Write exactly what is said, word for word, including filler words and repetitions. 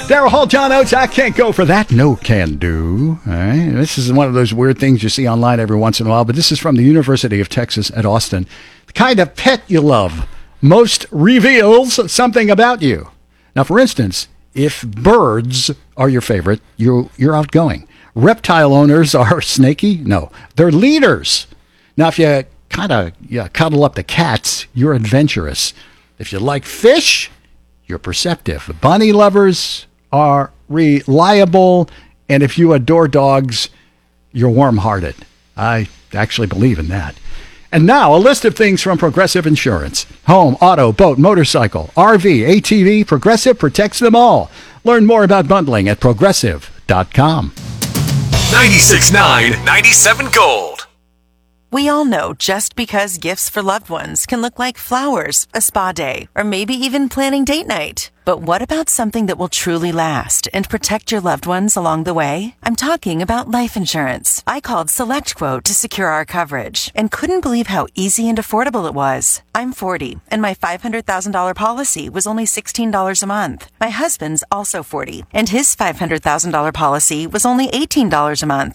Daryl Hall, John Oates, I can't go for that. No can do. All right. This is one of those weird things you see online every once in a while, but this is from the University of Texas at Austin. The kind of pet you love most reveals something about you. Now, for instance, if birds are your favorite, you're, you're outgoing. Reptile owners are snaky? No, they're leaders. Now, if you kind of yeah, cuddle up the cats, you're adventurous. If you like fish, you're perceptive. Bunny lovers are reliable. And if you adore dogs, you're warm-hearted. I actually believe in that. And now, a list of things from Progressive Insurance. Home, auto, boat, motorcycle, R V, A T V, Progressive protects them all. Learn more about bundling at progressive dot com. ninety-six point nine, ninety-seven Gold. We all know just because gifts for loved ones can look like flowers, a spa day, or maybe even planning date night. But what about something that will truly last and protect your loved ones along the way? I'm talking about life insurance. I called SelectQuote to secure our coverage and couldn't believe how easy and affordable it was. I'm forty, and my five hundred thousand dollars policy was only sixteen dollars a month. My husband's also forty, and his five hundred thousand dollars policy was only eighteen dollars a month.